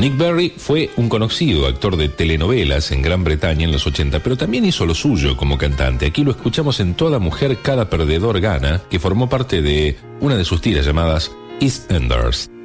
Nick Berry fue un conocido actor de telenovelas en Gran Bretaña en los 80, pero también hizo lo suyo como cantante. Aquí lo escuchamos en Toda mujer, cada perdedor gana, que formó parte de una de sus tiras llamadas EastEnders.